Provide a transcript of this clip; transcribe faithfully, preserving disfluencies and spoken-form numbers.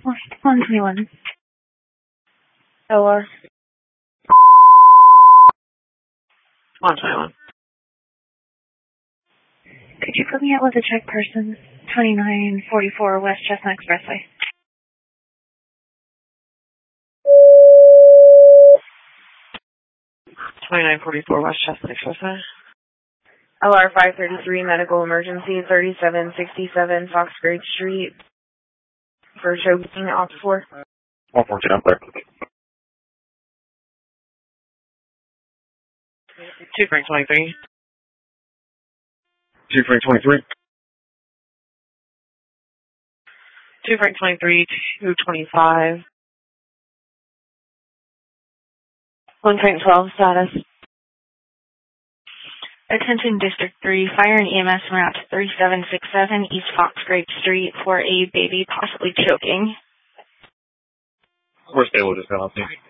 one twenty-one. O R. one twenty-one. Could you put me out with a check person? twenty-nine forty-four West Chestnut Expressway. twenty-nine forty-four West Chestnut Expressway. O R five thirty-three, medical emergency, thirty-seven sixty-seven Fox Grade Street. For choking off four. one fourteen up there. two Frank twenty-three. two Frank twenty-three. two Frank twenty-three, two twenty-five. one Frank twelve, status. Attention District three, fire and E M S route thirty-seven sixty-seven East Fox Grade Street for a baby possibly choking. Where's Halo just got off me?